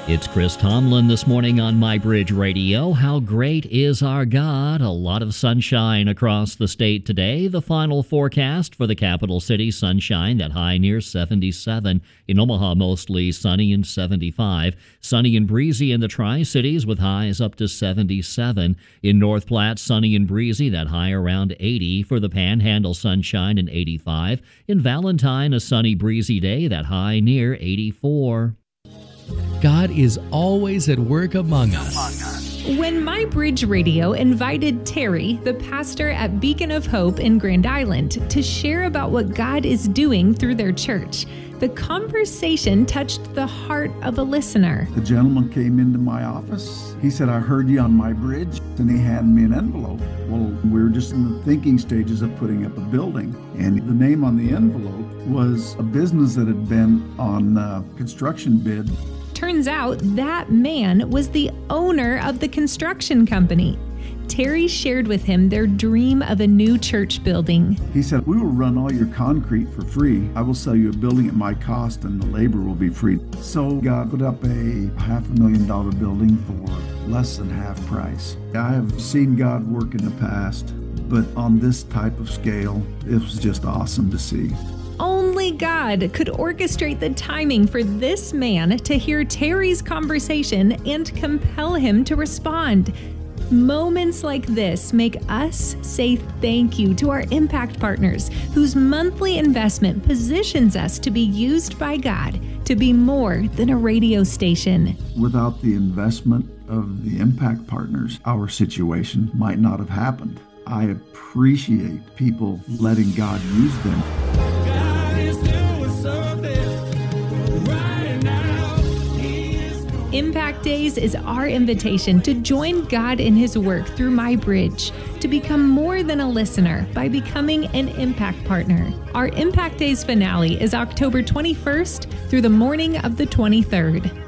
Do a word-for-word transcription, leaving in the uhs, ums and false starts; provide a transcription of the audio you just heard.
It's Chris Tomlin this morning on My Bridge Radio. How great is our God? A lot of sunshine across the state today. The final forecast for the capital city, sunshine, that high near seventy-seven. In Omaha, mostly sunny and seventy-five. Sunny and breezy in the Tri-Cities with highs up to seventy-seven. In North Platte, sunny and breezy, that high around eighty. For the Panhandle, sunshine and eighty-five. In Valentine, a sunny, breezy day, that high near eighty-four. God is always at work among us. When My Bridge Radio invited Terry, the pastor at Beacon of Hope in Grand Island, to share about what God is doing through their church, the conversation touched the heart of a listener. The gentleman came into my office. He said, "I heard you on My Bridge," and he handed me an envelope. Well, we were just in the thinking stages of putting up a building, and the name on the envelope was a business that had been on a construction bid. Turns out that man was the owner of the construction company. Terry shared with him their dream of a new church building. He said, "We will run all your concrete for free. I will sell you a building at my cost and the labor will be free." So God put up a half a million dollar building for less than half price. I have seen God work in the past, but on this type of scale, it was just awesome to see. Only God could orchestrate the timing for this man to hear Terry's conversation and compel him to respond. Moments like this make us say thank you to our impact partners, whose monthly investment positions us to be used by God to be more than a radio station. Without the investment of the impact partners, our situation might not have happened. I appreciate people letting God use them. Impact Days is our invitation to join God in His work through My Bridge, to become more than a listener by becoming an impact partner. Our Impact Days finale is October twenty-first through the morning of the twenty-third.